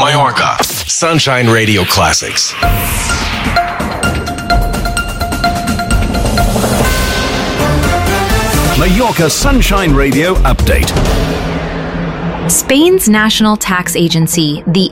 Mallorca. Sunshine Radio Classics. Mallorca Sunshine Radio Update. Spain's national tax agency, the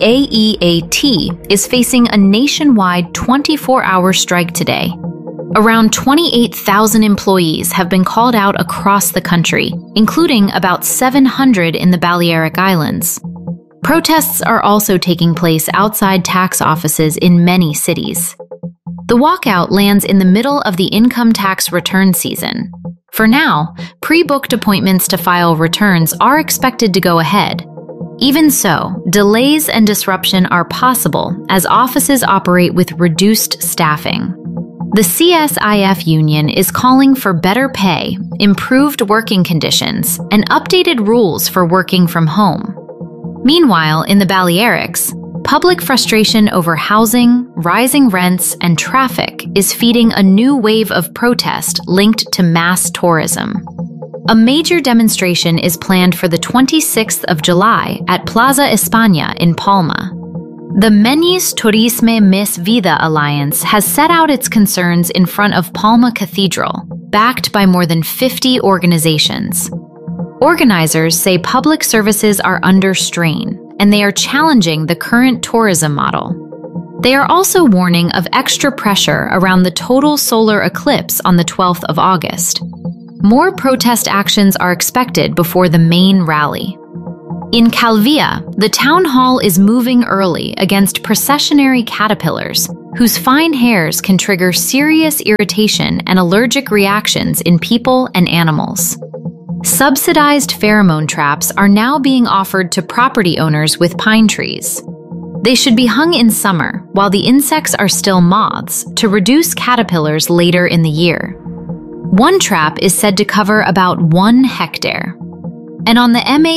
AEAT, is facing a nationwide 24-hour strike today. Around 28,000 employees have been called out across the country, including about 700 in the Balearic Islands. Protests are also taking place outside tax offices in many cities. The walkout lands in the middle of the income tax return season. For now, pre-booked appointments to file returns are expected to go ahead. Even so, delays and disruption are possible as offices operate with reduced staffing. The CSIF union is calling for better pay, improved working conditions, and updated rules for working from home. Meanwhile, in the Balearics, public frustration over housing, rising rents, and traffic is feeding a new wave of protest linked to mass tourism. A major demonstration is planned for the 26th of July at Plaza España in Palma. The Menyes Turisme Més Vida Alliance has set out its concerns in front of Palma Cathedral, backed by more than 50 organizations. Organizers say public services are under strain, and they are challenging the current tourism model. They are also warning of extra pressure around the total solar eclipse on the 12th of August. More protest actions are expected before the main rally. In Calvia, the town hall is moving early against processionary caterpillars, whose fine hairs can trigger serious irritation and allergic reactions in people and animals. Subsidized pheromone traps are now being offered to property owners with pine trees. They should be hung in summer, while the insects are still moths, to reduce caterpillars later in the year. One trap is said to cover about 1 hectare. And on the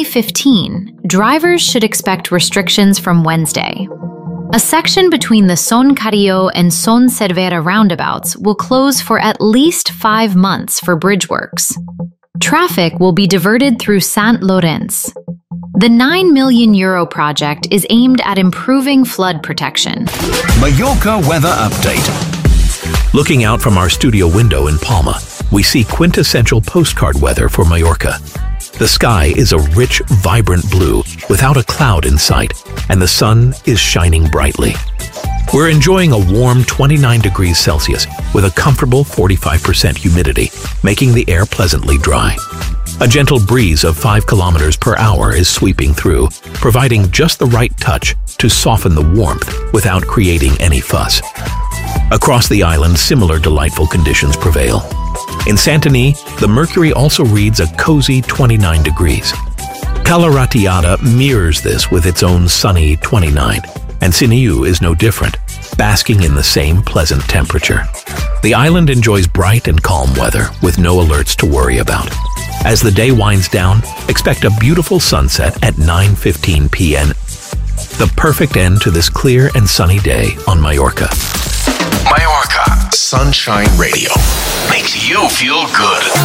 MA15, drivers should expect restrictions from Wednesday. A section between the Son Carrillo and Son Cervera roundabouts will close for at least 5 months for bridge works. Traffic will be diverted through Sant Llorenç. The €9 million project is aimed at improving flood protection. Mallorca Weather Update. Looking out from our studio window in Palma, we see quintessential postcard weather for Mallorca. The sky is a rich, vibrant blue without a cloud in sight, and the sun is shining brightly. We're enjoying a warm 29 degrees Celsius with a comfortable 45% humidity, making the air pleasantly dry. A gentle breeze of 5 kilometers per hour is sweeping through, providing just the right touch to soften the warmth without creating any fuss. Across the island, similar delightful conditions prevail. In Santanyí, the mercury also reads a cozy 29 degrees. Cala Ratllada mirrors this with its own sunny 29, and Siniu is no different, basking in the same pleasant temperature. The island enjoys bright and calm weather with no alerts to worry about. As the day winds down, expect a beautiful sunset at 9:15 p.m. The perfect end to this clear and sunny day on Mallorca. Mallorca Sunshine Radio makes you feel good.